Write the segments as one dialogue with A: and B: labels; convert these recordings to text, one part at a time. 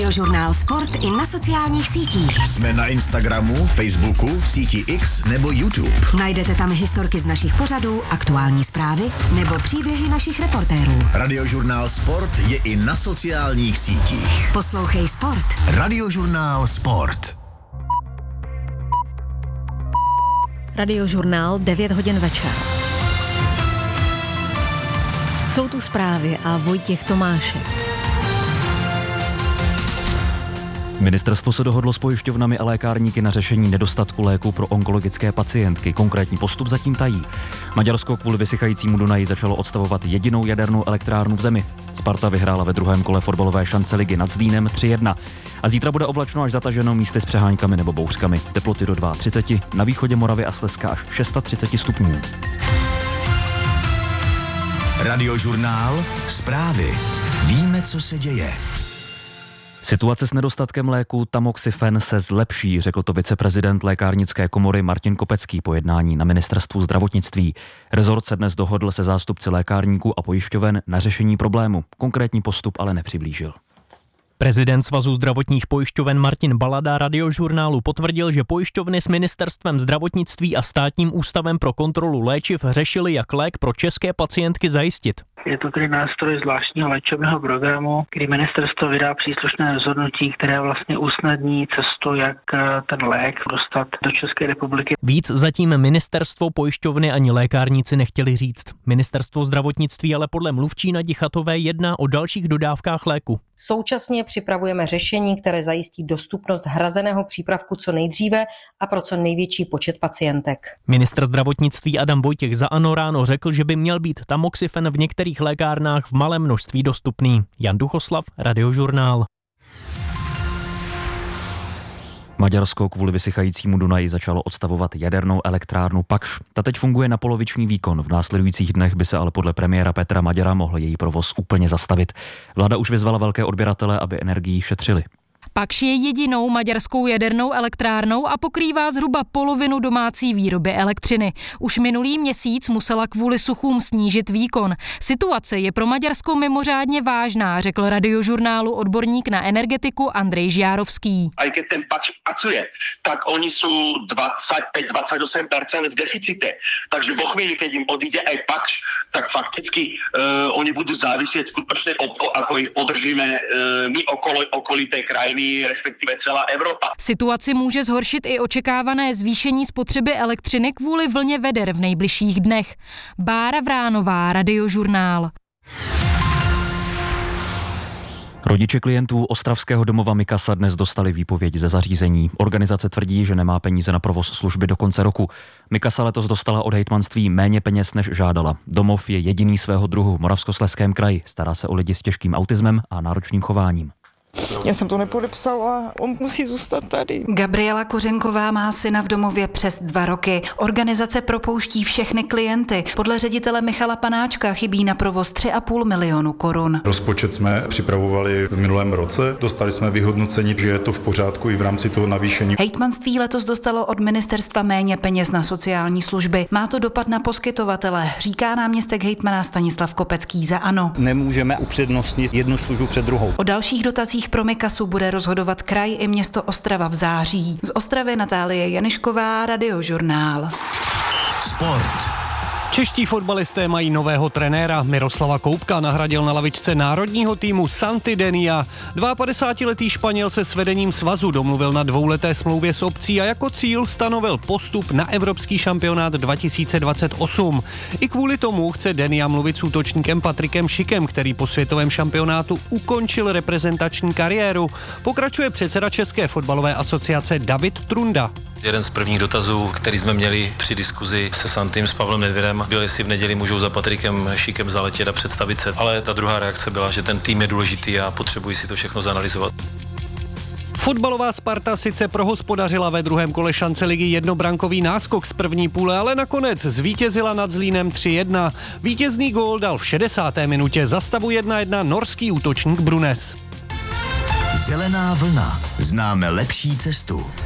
A: Žurnál Sport i na sociálních sítích.
B: Jsme na Instagramu, Facebooku, síti X nebo YouTube.
A: Najdete tam historky z našich pořadů, aktuální zprávy nebo příběhy našich reportérů.
B: Radiožurnál Sport je i na sociálních sítích.
A: Poslouchej Sport.
B: Radiožurnál Sport.
C: Radiožurnál 9 hodin večer. Jsou tu zprávy a Vojtěch Tomášek.
D: Ministerstvo se dohodlo s pojišťovnami a lékárníky na řešení nedostatku léků pro onkologické pacientky. Konkrétní postup zatím tají. Maďarsko kvůli vysychajícímu Dunaji začalo odstavovat jedinou jadernou elektrárnu v zemi. Sparta vyhrála ve druhém kole fotbalové šance ligy nad Zlínem 3-1. A zítra bude oblačno až zataženo, místy s přeháňkami nebo bouřkami. Teploty do 32, na východě Moravy a Slezska až 630 stupňů.
B: Radiožurnál Zprávy. Víme, co se děje.
D: Situace s nedostatkem léku Tamoxifen se zlepší, řekl to viceprezident lékárnické komory Martin Kopecký po jednání na ministerstvu zdravotnictví. Rezort se dnes dohodl se zástupci lékárníků a pojišťoven na řešení problému. Konkrétní postup ale nepřiblížil.
E: Prezident Svazu zdravotních pojišťoven Martin Balada Radiožurnálu potvrdil, že pojišťovny s ministerstvem zdravotnictví a státním ústavem pro kontrolu léčiv řešili, jak lék pro české pacientky zajistit.
F: Je to tedy nástroj zvláštního léčebného programu, kdy ministerstvo vydá příslušné rozhodnutí, které vlastně usnadní cestu, jak ten lék dostat do České republiky.
E: Víc zatím ministerstvo, pojišťovny ani lékárníci nechtěli říct. Ministerstvo zdravotnictví ale podle mluvčí Nadi Chatové jedná o dalších dodávkách léku.
G: Současně připravujeme řešení, které zajistí dostupnost hrazeného přípravku co nejdříve a pro co největší počet pacientek.
E: Ministr zdravotnictví Adam Vojtěch za ANO ráno řekl, že by měl být Tamoxifen v některých lékárnách v malém množství dostupný. Jan Duchoslav, Radiožurnál.
D: Maďarsko kvůli vysychajícímu Dunaji začalo odstavovat jadernou elektrárnu Pakš. Ta teď funguje na poloviční výkon. V následujících dnech by se ale podle premiéra Petra Maďara mohl její provoz úplně zastavit. Vláda už vyzvala velké odběratele, aby energii šetřili.
H: Pakš je jedinou maďarskou jadernou elektrárnou a pokrývá zhruba polovinu domácí výroby elektřiny. Už minulý měsíc musela kvůli suchům snížit výkon. Situace je pro Maďarsko mimořádně vážná, řekl Radiožurnálu odborník na energetiku Andrej Žiárovský.
I: A když ten Pakš pracuje, tak oni jsou 25-28% v deficite. Takže vo chvíli, keď jim odjde aj Pakš, tak fakticky oni budou záviset skutečně o to, ako ich podržíme my okolité krajiny, respektive celá Evropa.
H: Situaci může zhoršit i očekávané zvýšení spotřeby elektřiny kvůli vlně veder v nejbližších dnech. Bára Vránová, Radiožurnál.
D: Rodiče klientů ostravského domova Mikasa dnes dostali výpověď ze zařízení. Organizace tvrdí, že nemá peníze na provoz služby do konce roku. Mikasa letos dostala od hejtmanství méně peněz, než žádala. Domov je jediný svého druhu v Moravskoslezském kraji. Stará se o lidi s těžkým autismem a náročným chováním.
J: Já jsem to nepodepsala, on musí zůstat tady.
K: Gabriela Kořenková má syna v domově přes 2 roky. Organizace propouští všechny klienty. Podle ředitele Michala Panáčka chybí na provoz 3,5 milionu korun.
L: Rozpočet jsme připravovali v minulém roce. Dostali jsme vyhodnocení, že je to v pořádku i v rámci toho navýšení.
K: Hejtmanství letos dostalo od ministerstva méně peněz na sociální služby. Má to dopad na poskytovatele, říká náměstek hejtmana Stanislav Kopecký za ANO.
M: Nemůžeme upřednostnit jednu službu před druhou.
K: O dalších dotacích pro Mikasu bude rozhodovat kraj i město Ostrava v září. Z Ostravy Natálie Janišková, Radiožurnál.
B: Sport.
E: Čeští fotbalisté mají nového trenéra. Miroslava Koupka nahradil na lavičce národního týmu Santi Denia. 52letý Španěl se s vedením svazu domluvil na 2leté smlouvě s opcí a jako cíl stanovil postup na Evropský šampionát 2028. I kvůli tomu chce Denia mluvit s útočníkem Patrikem Schikem, který po světovém šampionátu ukončil reprezentační kariéru. Pokračuje předseda České fotbalové asociace David Trunda.
N: Jeden z prvních dotazů, který jsme měli při diskuzi se Santým, s Pavlem Nedvědem, byl, jestli v neděli můžou za Patrikem Šikem zaletět a představit se. Ale ta druhá reakce byla, že ten tým je důležitý a potřebují si to všechno zanalyzovat.
E: Fotbalová Sparta sice prohospodařila ve druhém kole šance ligy jednobrankový náskok z první půle, ale nakonec zvítězila nad Zlínem 3-1. Vítězný gól dal v 60. minutě za stavu 1-1 norský útočník Brunes.
B: Zelená vlna. Známe lepší cestu.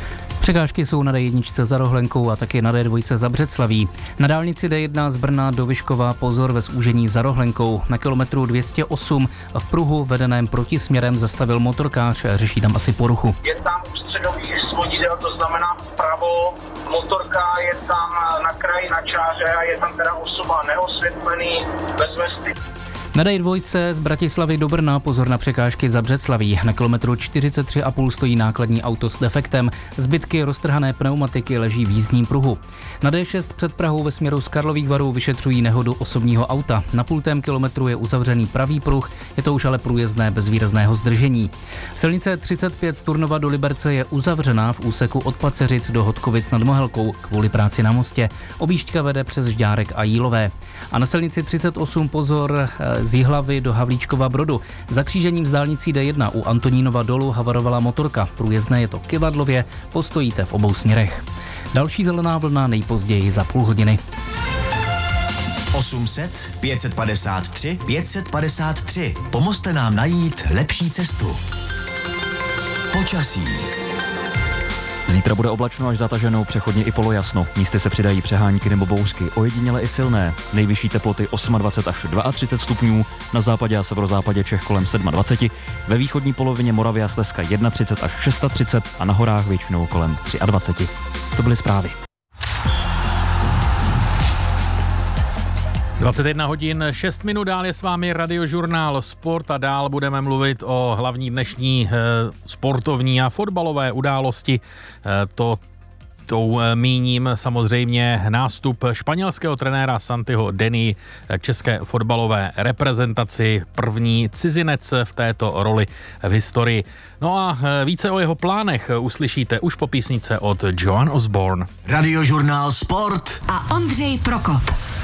O: Překážky jsou na D1 za Rohlenkou a taky na D2 za Břeclaví. Na dálnici D1 z Brna do Vyškova pozor ve zúžení za Rohlenkou. Na kilometru 208 v pruhu vedeném protisměrem zastavil motorkář, řeší tam asi poruchu.
P: Je tam středový svodidel, to znamená vpravo, motorka je tam na kraji na čáře a je tam teda osoba neosvětlený, bez vesty.
O: Na D2 z Bratislavy do Brna pozor na překážky za Břeclaví. Na kilometru 43,5 stojí nákladní auto s defektem. Zbytky roztrhané pneumatiky leží v jízdním pruhu. Na D6 před Prahou ve směru z Karlových Varů vyšetřují nehodu osobního auta. Na 0,5 kilometru je uzavřený pravý pruh, je to už ale průjezdné bez výrazného zdržení. Silnice 35 z Turnova do Liberce je uzavřená v úseku od Paceřic do Hodkovic nad Mohelkou kvůli práci na mostě. Objížďka vede přes Žďárek a Jílové. A na silnici 38 pozor z Jihlavy do Havlíčkova Brodu. Za křížením z dálnicí D1 u Antonínova dolu havarovala motorka. Průjezdné je to Kyvadlově, postojíte v obou směrech. Další zelená vlna nejpozději za půl hodiny.
B: 800 553 553. Pomozte nám najít lepší cestu. Počasí.
D: Zítra bude oblačno až zataženo, přechodně i polojasno. Místy se přidají přehánky nebo bouřky, ojediněle i silné. Nejvyšší teploty 28 až 32 stupňů, na západě a severozápadě Čech kolem 27, ve východní polovině Moravy a Slezska 31 až 36 a na horách většinou kolem 23. To byly zprávy.
Q: 21 hodin 6 minut, dál je s vámi Radiožurnál Sport a dál budeme mluvit o hlavní dnešní sportovní a fotbalové události. Tou míním samozřejmě nástup španělského trenéra Santiho Dení k české fotbalové reprezentaci, první cizinec v této roli v historii. No a více o jeho plánech uslyšíte už po písnice od Joan Osborne.
B: Radiožurnál Sport
A: a Ondřej Prokop.